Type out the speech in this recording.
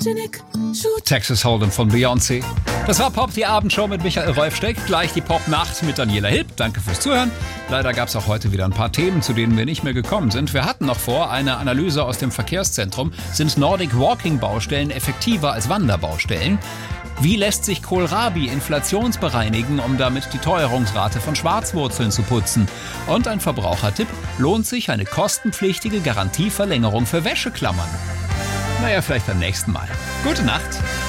Texas Hold'em von Beyoncé. Das war Pop, die Abendshow mit Michael Rolfsteck. Gleich die Pop-Nacht mit Daniela Hilb. Danke fürs Zuhören. Leider gab es auch heute wieder ein paar Themen, zu denen wir nicht mehr gekommen sind. Wir hatten noch vor, eine Analyse aus dem Verkehrszentrum. Sind Nordic-Walking-Baustellen effektiver als Wanderbaustellen? Wie lässt sich Kohlrabi inflationsbereinigen, um damit die Teuerungsrate von Schwarzwurzeln zu putzen? Und ein Verbrauchertipp: Lohnt sich eine kostenpflichtige Garantieverlängerung für Wäscheklammern? Naja, vielleicht beim nächsten Mal. Gute Nacht.